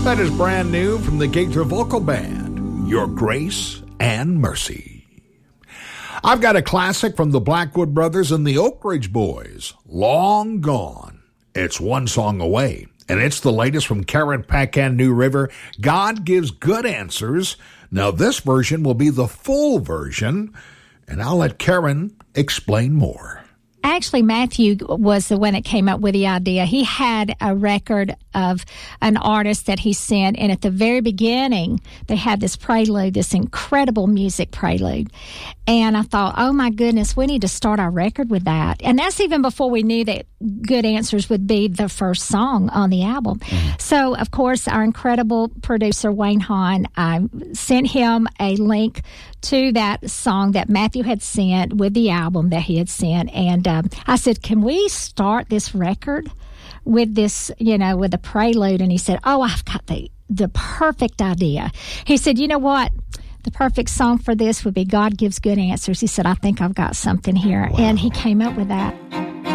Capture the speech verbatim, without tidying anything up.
That is brand new from the Gaither Vocal Band, Your Grace and Mercy. I've got a classic from the Blackwood Brothers and the Oak Ridge Boys, Long Gone. It's one song away, and it's the latest from Karen Pacan New River, God Gives Good Answers. Now this version will be the full version, and I'll let Karen explain more. Actually, Matthew was the one that came up with the idea. He had a record of an artist that he sent, and at the very beginning, they had this prelude, this incredible music prelude. And I thought, oh my goodness, we need to start our record with that. And that's even before we knew that Good Answers would be the first song on the album. Mm-hmm. So, of course, our incredible producer, Wayne Hahn, I sent him a link to that song that Matthew had sent with the album that he had sent. And um, I said, can we start this record with this, you know, with a prelude? And he said, oh, I've got the, the perfect idea. He said, you know what? The perfect song for this would be God Gives Good Answers. He said, I think I've got something here. Wow. And he came up with that.